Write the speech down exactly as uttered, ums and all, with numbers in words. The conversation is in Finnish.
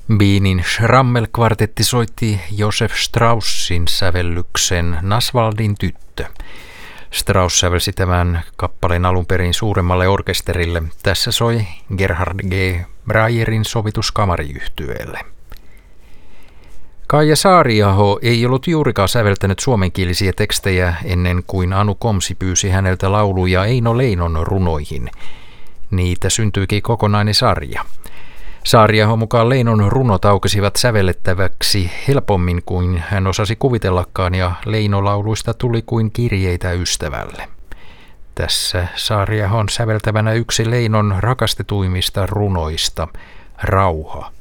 Wienin Schrammel-kvartetti soitti Josef Straussin sävellyksen Nasvaldin tyttö. Strauss sävelsi tämän kappaleen alun perin suuremmalle orkesterille. Tässä soi Gerhard G. Breyerin sovitus kamariyhtyeelle. Kaija Saariaho ei ollut juurikaan säveltänyt suomenkielisiä tekstejä ennen kuin Anu Komsi pyysi häneltä lauluja Eino Leinon runoihin. Niitä syntyikin kokonainen sarja. Saariahon mukaan Leinon runot aukesivat sävellettäväksi helpommin kuin hän osasi kuvitellakaan, ja Leino-lauluista tuli kuin kirjeitä ystävälle. Tässä Saariahon säveltävänä yksi Leinon rakastetuimmista runoista, Rauha.